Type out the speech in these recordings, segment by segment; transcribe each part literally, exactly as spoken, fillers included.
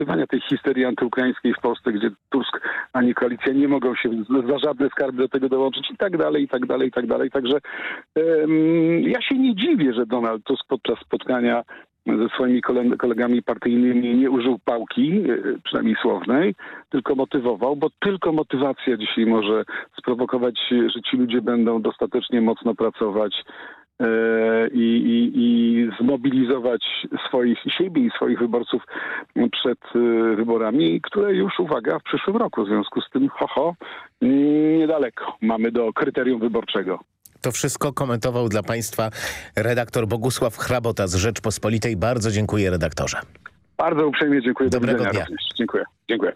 wykorzystywania tej histerii antyukraińskiej w Polsce, gdzie Tusk ani koalicja nie mogą się za żadne skarby do tego dołączyć i tak dalej, i tak dalej, i tak dalej. Także um, ja się nie dziwię, że Donald Tusk podczas spotkania ze swoimi kolegami partyjnymi nie użył pałki, przynajmniej słownej, tylko motywował, bo tylko motywacja dzisiaj może sprowokować, że ci ludzie będą dostatecznie mocno pracować i, i, i zmobilizować swoich, siebie i swoich wyborców przed wyborami, które już, uwaga, w przyszłym roku. W związku z tym, ho, ho, niedaleko mamy do kryterium wyborczego. To wszystko komentował dla Państwa redaktor Bogusław Hrabota z Rzeczpospolitej. Bardzo dziękuję, redaktorze. Bardzo uprzejmie dziękuję. Dobrego dnia. Dziękuję. Dziękuję.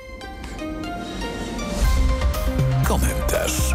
Komentarz.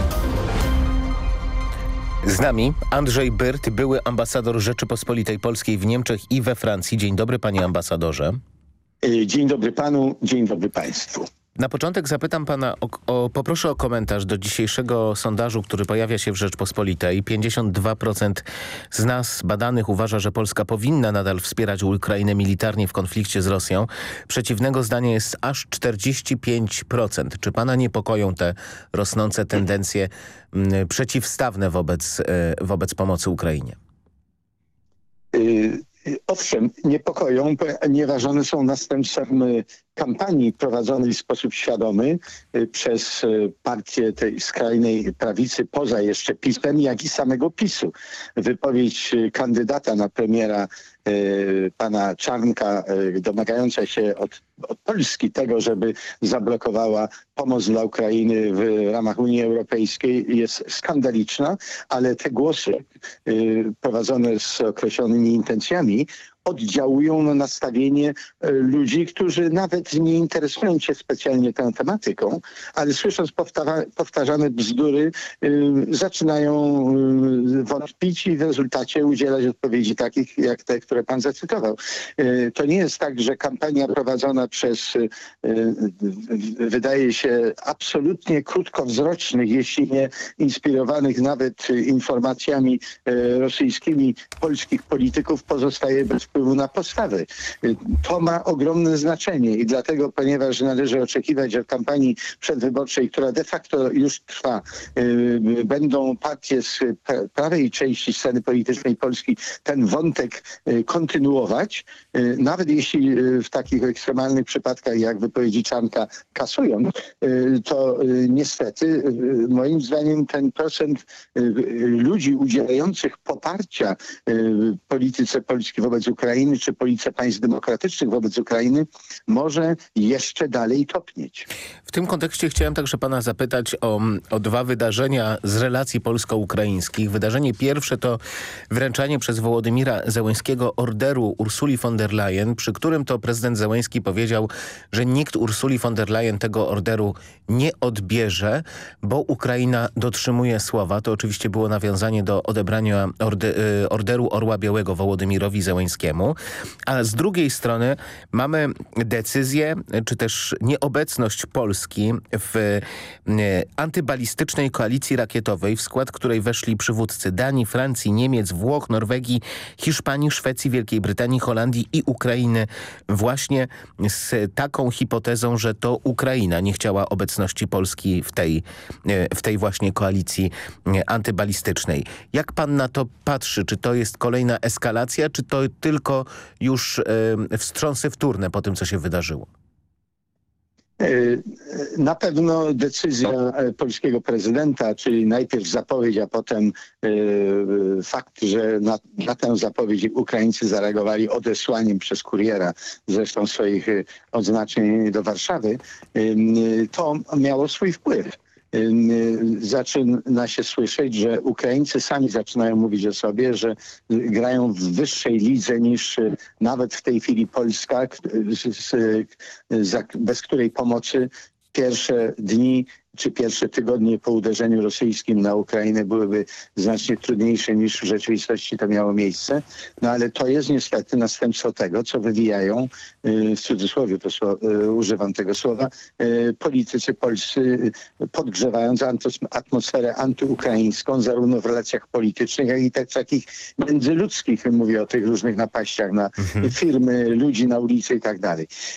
Z nami Andrzej Byrt, były ambasador Rzeczypospolitej Polskiej w Niemczech i we Francji. Dzień dobry, panie ambasadorze. Dzień dobry panu, dzień dobry państwu. Na początek zapytam pana, o, o, poproszę o komentarz do dzisiejszego sondażu, który pojawia się w Rzeczpospolitej. pięćdziesiąt dwa procent z nas badanych uważa, że Polska powinna nadal wspierać Ukrainę militarnie w konflikcie z Rosją. Przeciwnego zdania jest aż czterdzieści pięć procent. Czy pana niepokoją te rosnące tendencje m, przeciwstawne wobec, e, wobec pomocy Ukrainie? Y Owszem, niepokoją, ponieważ one są następstwem kampanii prowadzonej w sposób świadomy przez partię tej skrajnej prawicy, poza jeszcze PiS-em, jak i samego PiSu. Wypowiedź kandydata na premiera pana Czarnka domagająca się od, od Polski tego, żeby zablokowała pomoc dla Ukrainy w ramach Unii Europejskiej jest skandaliczna, ale te głosy prowadzone z określonymi intencjami oddziałują na nastawienie ludzi, którzy nawet nie interesują się specjalnie tą tematyką, ale słysząc powtarza, powtarzane bzdury y, zaczynają y, wątpić i w rezultacie udzielać odpowiedzi takich jak te, które pan zacytował. Y, to nie jest tak, że kampania prowadzona przez y, y, wydaje się absolutnie krótkowzrocznych, jeśli nie inspirowanych nawet informacjami y, rosyjskimi polskich polityków pozostaje bez wpływu na postawy. To ma ogromne znaczenie i dlatego, ponieważ należy oczekiwać, że w kampanii przedwyborczej, która de facto już trwa, yy, będą partie z prawej części sceny politycznej Polski ten wątek yy, kontynuować, yy, nawet jeśli yy, w takich ekstremalnych przypadkach jak wypowiedzi Czarnka kasują, yy, to yy, niestety yy, moim zdaniem ten procent yy, ludzi udzielających poparcia yy, polityce Polski wobec Ukrainy czy polityce państw demokratycznych wobec Ukrainy może jeszcze dalej topnieć. W tym kontekście chciałem także pana zapytać o, o dwa wydarzenia z relacji polsko-ukraińskich. Wydarzenie pierwsze to wręczanie przez Wołodymira Zełenskiego orderu Ursuli von der Leyen, przy którym to prezydent Zełenski powiedział, że nikt Ursuli von der Leyen tego orderu nie odbierze, bo Ukraina dotrzymuje słowa. To oczywiście było nawiązanie do odebrania orde, orderu Orła Białego Wołodymirowi Zełenskiemu. A z drugiej strony mamy decyzję, czy też nieobecność Polski w antybalistycznej koalicji rakietowej, w skład której weszli przywódcy Danii, Francji, Niemiec, Włoch, Norwegii, Hiszpanii, Szwecji, Wielkiej Brytanii, Holandii i Ukrainy. Właśnie z taką hipotezą, że to Ukraina nie chciała obecności Polski w tej, w tej właśnie koalicji antybalistycznej. Jak pan na to patrzy? Czy to jest kolejna eskalacja, czy to tylko już y, wstrząsy wtórne po tym, co się wydarzyło? Na pewno decyzja polskiego prezydenta, czyli najpierw zapowiedź, a potem y, fakt, że na, na tę zapowiedź Ukraińcy zareagowali odesłaniem przez kuriera zresztą swoich odznaczeń do Warszawy, y, to miało swój wpływ. Zaczyna się słyszeć, że Ukraińcy sami zaczynają mówić o sobie, że grają w wyższej lidze niż nawet w tej chwili Polska, bez której pomocy pierwsze dni czy pierwsze tygodnie po uderzeniu rosyjskim na Ukrainę byłyby znacznie trudniejsze niż w rzeczywistości to miało miejsce. No ale to jest niestety następstwo tego, co wywijają, w cudzysłowie to słowo, używam tego słowa, politycy polscy, podgrzewając atmosferę antyukraińską zarówno w relacjach politycznych, jak i tak takich międzyludzkich. Mówię o tych różnych napaściach na mhm. firmy, ludzi na ulicy i tak dalej.